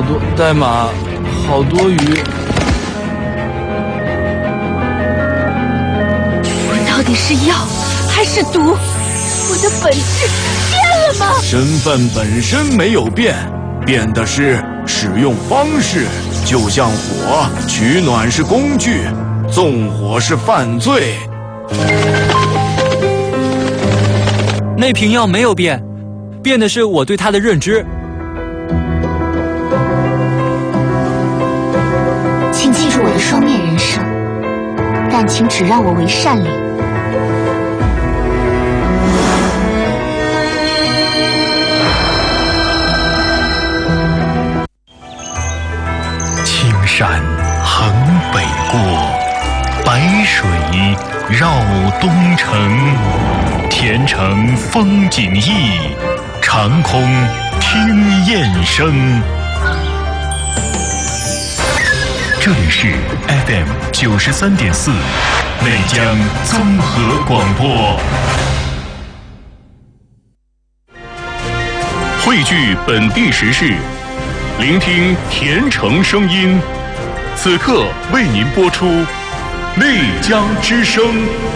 多代码，好多余。 我到底是药还是毒？我的本质变了吗？ 身份本身没有变，变的是使用方式。就像火，取暖是工具，纵火是犯罪。 那瓶药没有变，变的是我对它的认知。 请记住我的双面人生，但请只让我为善灵。 青山横北过，白水绕东城。前程风景异，长空听雁声。这里是 FM 93.4内江综合广播，汇聚本地时事，聆听甜城声音。此刻为您播出内江之声。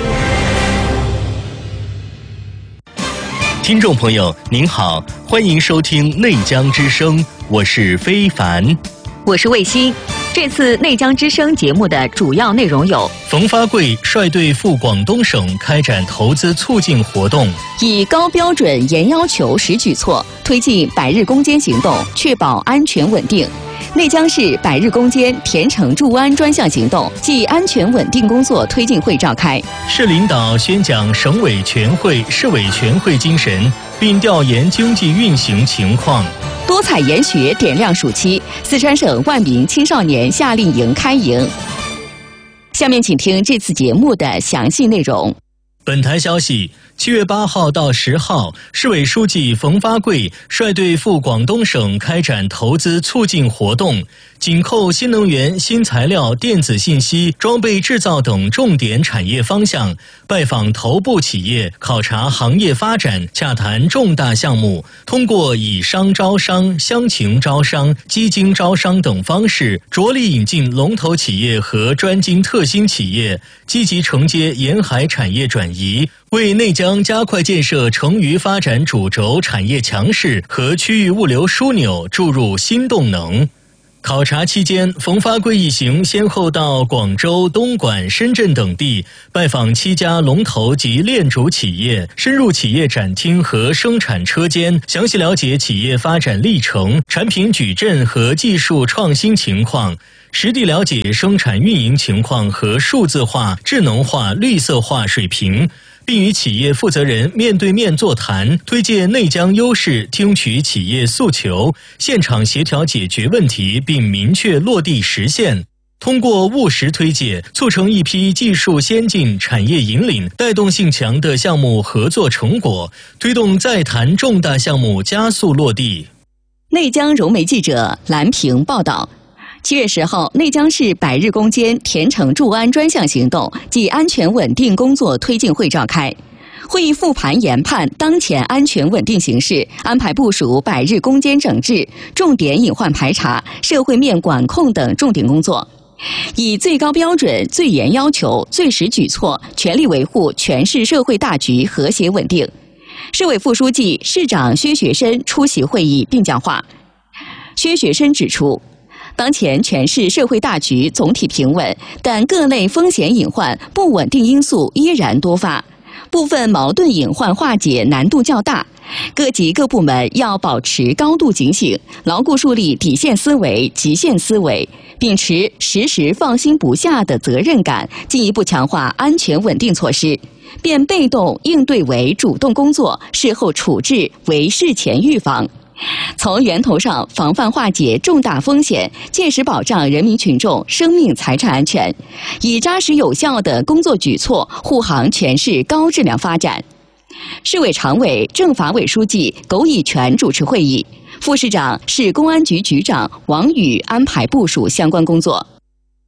听众朋友您好，欢迎收听内江之声，我是非凡， 我是卫星。这次内江之声节目的主要内容有： 冯发贵率队赴广东省开展投资促进活动， 以高标准严要求实举措，推进百日攻坚行动，确保安全稳定。内江市百日攻坚甜城助安专项行动暨安全稳定工作推进会召开， 市领导宣讲省委全会、市委全会精神，并调研经济运行情况。 多彩研学点亮暑期，四川省万名青少年夏令营开营。下面请听这次节目的详细内容。 本台消息，7月8号到10号，市委书记冯发贵率队赴广东省开展投资促进活动，紧扣新能源、新材料、电子信息、装备制造等重点产业方向，拜访头部企业，考察行业发展，洽谈重大项目，通过以商招商、乡情招商、基金招商等方式，着力引进龙头企业和专精特新企业，积极承接沿海产业转移，为内江加快建设成渝发展主轴产业强势和区域物流枢纽注入新动能。考察期间，冯发贵一行先后到广州、东莞、深圳等地，拜访7家龙头及链主企业，深入企业展厅和生产车间，详细了解企业发展历程、产品矩阵和技术创新情况，实地了解生产运营情况和数字化、智能化、绿色化水平，并与企业负责人面对面座谈，推介内江优势，听取企业诉求，现场协调解决问题，并明确落地实现。通过务实推介，促成一批技术先进、产业引领、带动性强的项目合作成果，推动在谈重大项目加速落地。 内江融媒记者蓝平报道。7月10号，内江市百日攻坚甜城助安专项行动暨安全稳定工作推进会召开。会议复盘研判当前安全稳定形势，安排部署百日攻坚整治、重点隐患排查、社会面管控等重点工作，以最高标准、最严要求、最实举措，全力维护全市社会大局和谐稳定。市委副书记、市长薛学深出席会议并讲话。薛学深指出，当前全市社会大局总体平稳，但各类风险隐患、不稳定因素依然多发，部分矛盾隐患化解难度较大。各级各部门要保持高度警醒，牢固树立底线思维、极限思维，秉持时时放心不下的责任感，进一步强化安全稳定措施，变被动应对为主动工作，事后处置为事前预防。从源头上防范化解重大风险，切实保障人民群众生命财产安全，以扎实有效的工作举措护航全市高质量发展。市委常委、政法委书记苟以全主持会议，副市长、市公安局局长王宇安排部署相关工作。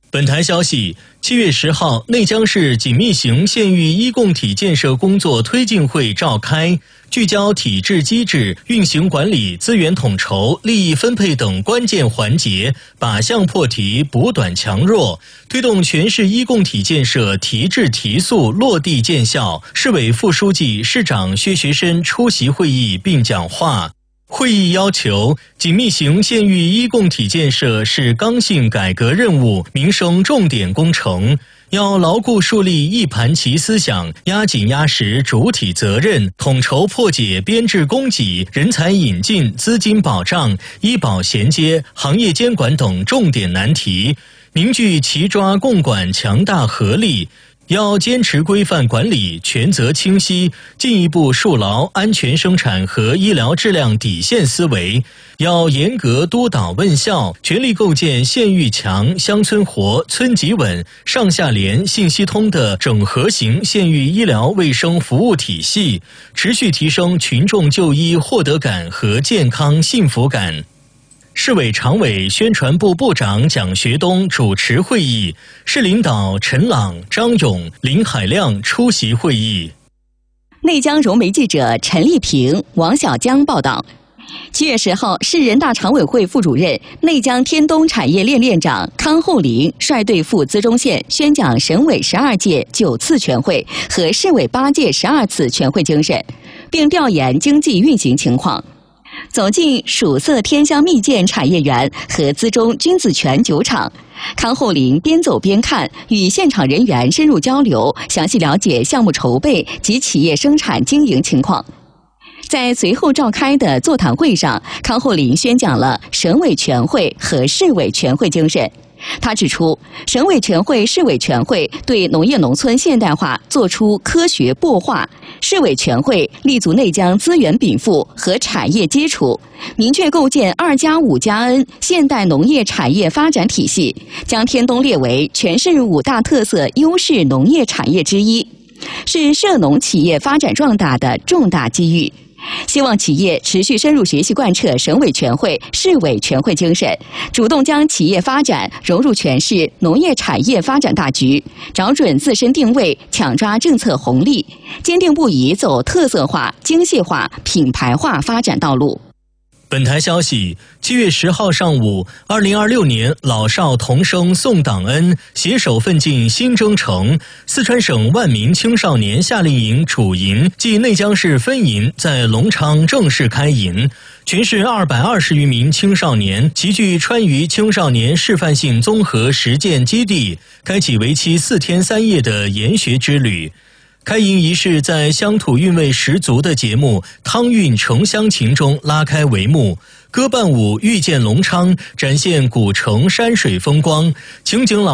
本台消息，7月10号，内江市紧密型县域医共体建设工作推进会召开，聚焦体制机制、运行管理、资源统筹、利益分配等关键环节，靶向破题，补短强弱，推动全市医共体建设提质提速落地见效。市委副书记、市长薛学深出席会议并讲话。会议要求，紧密型县域医共体建设是刚性改革任务、民生重点工程，要牢固树立一盘棋思想，压紧压实主体责任，统筹破解编制供给、人才引进、资金保障、医保衔接、行业监管等重点难题，凝聚齐抓共管强大合力。要坚持规范管理，权责清晰，进一步树牢安全生产和医疗质量底线思维。要严格督导问效，全力构建县域强、乡村活、村级稳、上下联、信息通的整合型县域医疗卫生服务体系，持续提升群众就医获得感和健康幸福感。市委常委、宣传部部长蒋学东主持会议，市领导陈朗、张勇、林海亮出席会议。 内江融媒记者陈丽萍、王小江报道。7月10号，市人大常委会副主任、内江天东产业链链长康厚林率队赴资中县宣讲省委12届9次全会和市委8届12次全会精神，并调研经济运行情况。走进蜀色天香蜜饯产业园和资中君子泉酒厂，康厚林边走边看，与现场人员深入交流，详细了解项目筹备及企业生产经营情况。在随后召开的座谈会上，康厚林宣讲了省委全会和市委全会精神。他指出，省委全会、市委全会对农业农村现代化作出科学擘画，市委全会立足内江资源禀赋和产业基础，明确构建2+5+N 现代农业产业发展体系，将天东列为全市5大特色优势农业产业之一，是涉农企业发展壮大的重大机遇。希望企业持续深入学习贯彻省委全会、市委全会精神，主动将企业发展融入全市农业产业发展大局，找准自身定位，抢抓政策红利，坚定不移走特色化、精细化、品牌化发展道路。 本台消息，7月10号上午，2026年老少同生送党恩，携手奋进新征程。四川省万名青少年夏令营主营暨内江市分营在隆昌正式开营，全市220余名青少年齐聚川渝青少年示范性综合实践基地，开启为期4天3夜的研学之旅。开营仪式在乡土韵味十足的节目《汤韵城乡情》中拉开帷幕，歌伴舞遇见隆昌，展现古城山水风光，情景朗